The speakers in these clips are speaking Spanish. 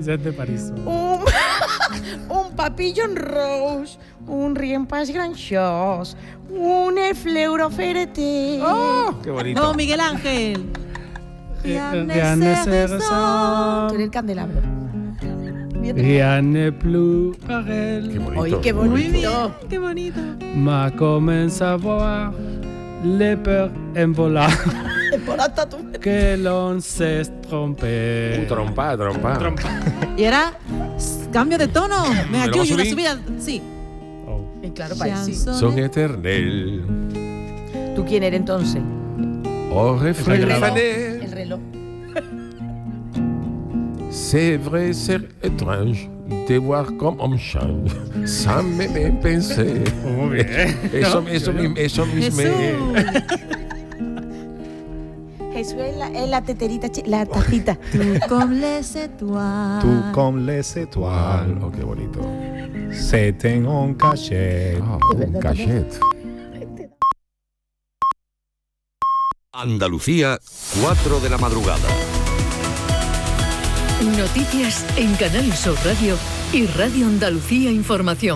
de París. Un papillon rose, un rien pas grand-chose, un fleuroferete. ¡Oh, qué bonito! ¡No, Miguel Ángel! Rien ne se ressemble. Tú eres el candelabro. Rien ne plus pareil. ¡Qué bonito! Oye, qué Muy bien, bonito. qué bonito. Ma commence à voir les peurs en volar Por hasta tú. que l'on s'est trompé. Trompa. Y ahora, cambio de tono. Me ¿Me lo ayudo, una subí? subida. Sí. Oh. Claro, para sí. Son éternel. ¿Tú quién eres entonces? Au refrain El reloj. fané. El reloj. C'est vrai, c'est étrange de voir comme on change. Sans même penser. Muy bien. Eso Jesús. Jesús es la teterita, la tacita. Tú comme les étoiles. Tout comme les étoiles, Oh, qué bonito. c'était en cachette. Ah, un cachet. Andalucía, 4 de la madrugada. Noticias en Canal Sur Radio y Radio Andalucía Información.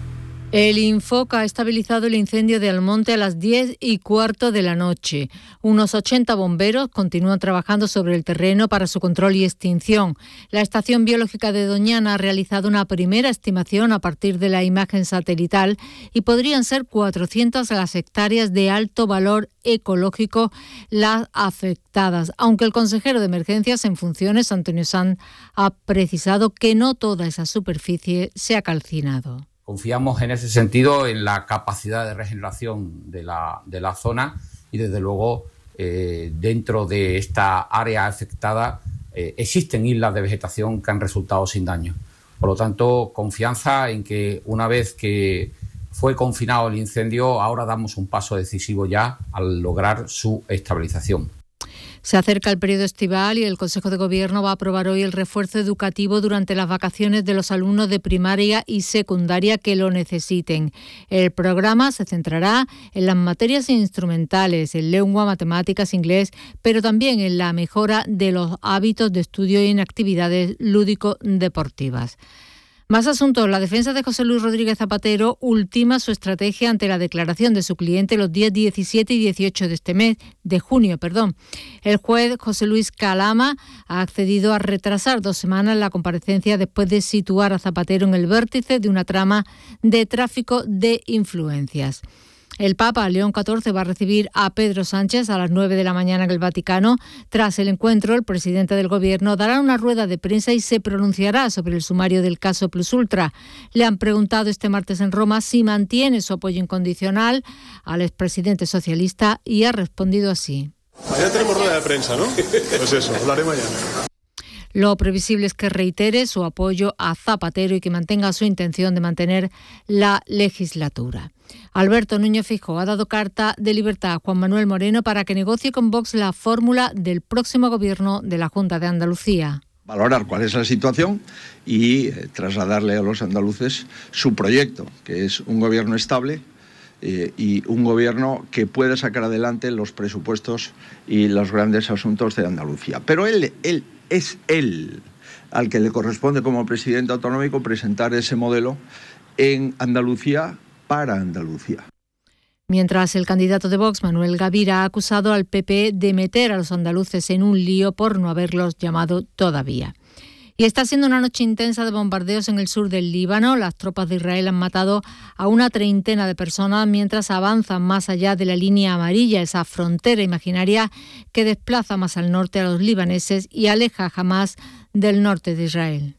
El Infoca ha estabilizado el incendio de Almonte a las 10:15 de la noche. Unos 80 bomberos continúan trabajando sobre el terreno para su control y extinción. La Estación Biológica de Doñana ha realizado una primera estimación a partir de la imagen satelital y podrían ser 400 las hectáreas de alto valor ecológico las afectadas, aunque el consejero de Emergencias en funciones, Antonio Sanz, ha precisado que no toda esa superficie se ha calcinado. Confiamos en ese sentido en la capacidad de regeneración de la zona y desde luego dentro de esta área afectada existen islas de vegetación que han resultado sin daño. Por lo tanto, confianza en que una vez que fue confinado el incendio, ahora damos un paso decisivo ya al lograr su estabilización. Se acerca el periodo estival y el Consejo de Gobierno va a aprobar hoy el refuerzo educativo durante las vacaciones de los alumnos de primaria y secundaria que lo necesiten. El programa se centrará en las materias instrumentales, en lengua, matemáticas, inglés, pero también en la mejora de los hábitos de estudio y en actividades lúdico-deportivas. Más asuntos. La defensa de José Luis Rodríguez Zapatero ultima su estrategia ante la declaración de su cliente los días 17 y 18 de junio. El juez José Luis Calama ha accedido a retrasar 2 semanas la comparecencia después de situar a Zapatero en el vértice de una trama de tráfico de influencias. El Papa León XIV va a recibir a Pedro Sánchez a las 9 de la mañana en el Vaticano. Tras el encuentro, el presidente del Gobierno dará una rueda de prensa y se pronunciará sobre el sumario del caso Plus Ultra. Le han preguntado este martes en Roma si mantiene su apoyo incondicional al expresidente socialista y ha respondido así. Mañana tenemos rueda de prensa, ¿no? Pues eso, hablaré mañana. Lo previsible es que reitere su apoyo a Zapatero y que mantenga su intención de mantener la legislatura. Alberto Núñez Feijóo ha dado carta de libertad a Juan Manuel Moreno para que negocie con Vox la fórmula del próximo gobierno de la Junta de Andalucía. Valorar cuál es la situación y trasladarle a los andaluces su proyecto, que es un gobierno estable y un gobierno que pueda sacar adelante los presupuestos y los grandes asuntos de Andalucía. Pero él al que le corresponde como presidente autonómico presentar ese modelo en Andalucía para Andalucía. Mientras el candidato de Vox, Manuel Gavira, ha acusado al PP de meter a los andaluces en un lío por no haberlos llamado todavía. Y está siendo una noche intensa de bombardeos en el sur del Líbano. Las tropas de Israel han matado a una treintena de personas mientras avanzan más allá de la línea amarilla, esa frontera imaginaria que desplaza más al norte a los libaneses y aleja a Hamás del norte de Israel.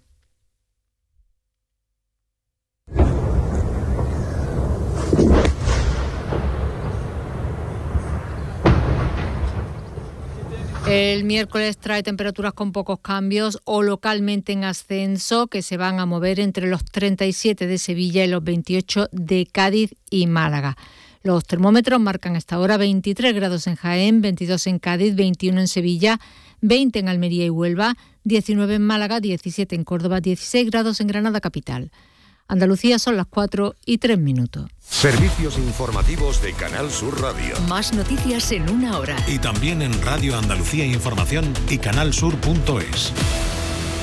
El miércoles trae temperaturas con pocos cambios o localmente en ascenso que se van a mover entre los 37 de Sevilla y los 28 de Cádiz y Málaga. Los termómetros marcan hasta ahora 23 grados en Jaén, 22 en Cádiz, 21 en Sevilla, 20 en Almería y Huelva, 19 en Málaga, 17 en Córdoba, 16 grados en Granada capital. Andalucía son las 4:03. Servicios informativos de Canal Sur Radio. Más noticias en una hora. Y también en Radio Andalucía Información y canalsur.es.